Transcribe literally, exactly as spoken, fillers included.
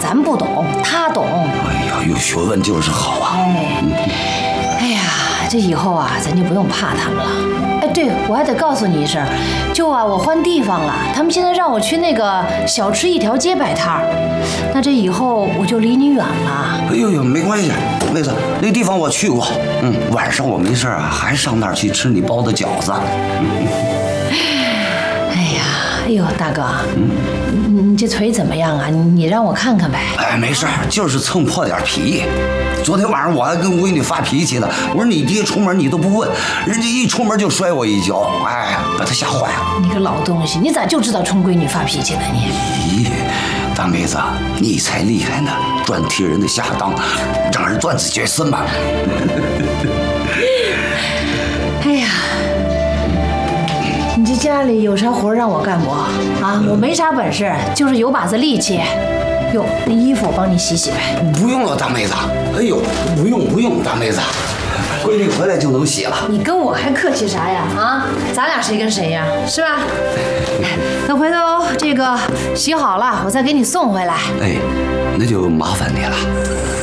咱不懂，他懂。 哎呀，有学问就是好啊。 哎，哎呀，这以后啊，咱就不用怕他们了。哎，对，我还得告诉你一声，就啊，我换地方了，他们现在让我去那个小吃一条街摆摊儿，那这以后我就离你远了。 哎呦呦，没关系，妹子，那地方我去过。嗯，晚上我没事啊，还上那儿去吃你包的饺子。 哎呀，哎呦，大哥，嗯，你你这腿怎么样啊？你你让我看看呗。 哎，没事，就是蹭破点皮。昨天晚上我还跟闺女发脾气呢，我说你爹出门你都不问，人家一出门就摔我一跤，哎，把他吓坏了。 你个老东西，你咋就知道冲闺女发脾气呢你？ 咦，大妹子，你才厉害呢，专替人的下当，让人断子绝孙吧。 哎呀，你这家里有啥活让我干不？啊，我没啥本事，就是有把子力气。哟，那衣服我帮你洗洗呗。 不用了，大妹子。哎呦，不用不用，大妹子，闺女回来就能洗了。 你跟我还客气啥呀？啊，咱俩谁跟谁呀？是吧？等回头这个洗好了，我再给你送回来。 哎，那就麻烦你了。